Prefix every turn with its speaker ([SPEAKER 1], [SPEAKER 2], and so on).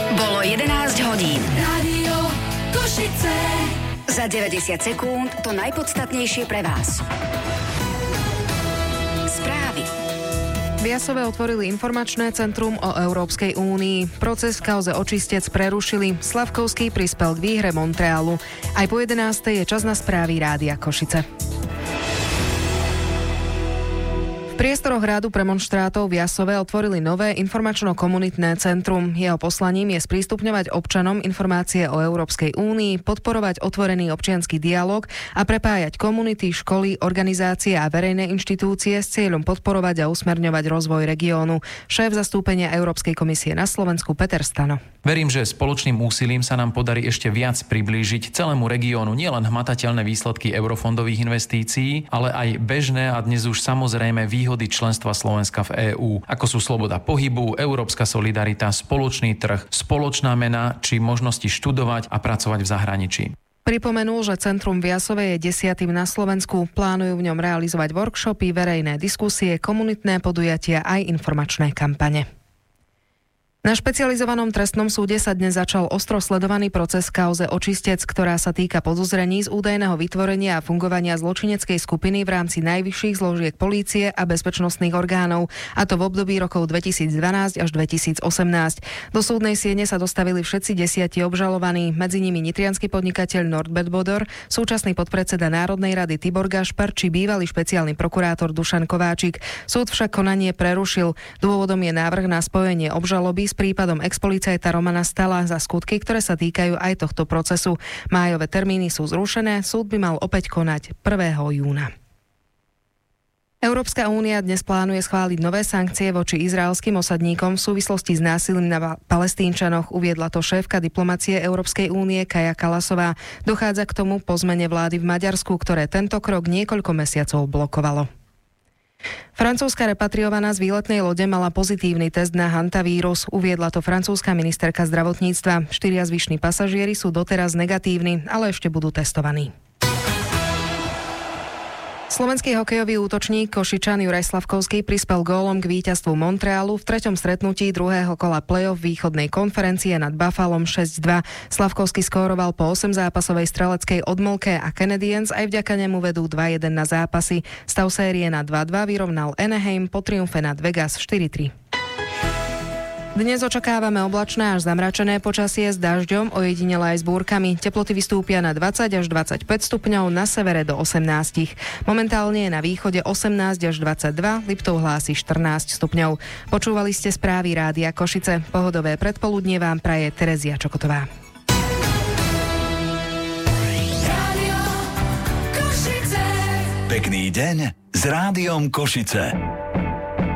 [SPEAKER 1] Bolo 11 hodín.
[SPEAKER 2] Rádio Košice.
[SPEAKER 1] Za 90 sekúnd to najpodstatnejšie pre vás. Správy.
[SPEAKER 3] V Jasove otvorili informačné centrum o Európskej únii. Proces v kauze očistec prerušili. Slavkovský prispel k výhre Montrealu. Aj po 11. je čas na správy Rádia Košice. V priestoroch Rádu premonštrátov v Jasove otvorili nové informačno-komunitné centrum. Jeho poslaním je sprístupňovať občanom informácie o Európskej únii, podporovať otvorený občiansky dialog a prepájať komunity, školy, organizácie a verejné inštitúcie s cieľom podporovať a usmerňovať rozvoj regiónu. Šéf zastúpenia Európskej komisie na Slovensku Peter Stano.
[SPEAKER 4] Verím, že spoločným úsilím sa nám podarí ešte viac priblížiť celému regiónu nielen hmatateľné výsledky eurofondových investícií, ale aj bežné a dnes už samozrejme výhody členstva Slovenska v EÚ, ako sú sloboda pohybu, európska solidarita, spoločný trh, spoločná mena či možnosti študovať a pracovať v zahraničí.
[SPEAKER 3] Pripomenul, že centrum v Jasove je 10. na Slovensku. Plánujú v ňom realizovať workshopy, verejné diskusie, komunitné podujatia aj informačné kampane. Na špecializovanom trestnom súde sa dnes začal ostro sledovaný proces v kauze Očistec, ktorá sa týka podozrení z údajného vytvorenia a fungovania zločineckej skupiny v rámci najvyšších zložiek polície a bezpečnostných orgánov, a to v období rokov 2012 až 2018. Do súdnej siene sa dostavili všetci 10 obžalovaní, medzi nimi nitriansky podnikateľ Norbert Bodor, súčasný podpredseda Národnej rady Tibor Gašpar či bývalý špeciálny prokurátor Dušan Kováčik. Súd však konanie prerušil. Dôvodom je návrh na spojenie obžaloby s prípadom expolicajta Romana Stala za skutky, ktoré sa týkajú aj tohto procesu. Májové termíny sú zrušené, súd by mal opäť konať 1. júna. Európska únia dnes plánuje schváliť nové sankcie voči izraelským osadníkom v súvislosti s násilím na Palestínčanoch, uviedla to šéfka diplomacie Európskej únie Kaja Kallasová. Dochádza k tomu po zmene vlády v Maďarsku, ktoré tento krok niekoľko mesiacov blokovalo. Francúzska repatriovaná z výletnej lode mala pozitívny test na hantavírus, uviedla to francúzska ministerka zdravotníctva. 4 zvyšní pasažieri sú doteraz negatívni, ale ešte budú testovaní. Slovenský hokejový útočník Košičan Juraj Slavkovský prispel gólom k víťazstvu Montrealu v 3. stretnutí druhého kola play-off východnej konferencie nad Buffalom 6-2. Slavkovský skóroval po 8-zápasovej streleckej odmlke a Canadiens aj vďaka nemu vedú 2-1 na zápasy. Stav série na 2-2 vyrovnal Anaheim po triumfe nad Vegas 4-3. Dnes očakávame oblačné až zamračené počasie s dažďom, ojedinele aj s búrkami. Teploty vystúpia na 20 až 25 stupňov, na severe do 18. Momentálne je na východe 18 až 22, Liptov hlási 14 stupňov. Počúvali ste správy Rádia Košice. Pohodové predpoludnie vám praje Terezia Čokotová.
[SPEAKER 2] Rádio Košice.
[SPEAKER 5] Pekný deň s Rádiom Košice.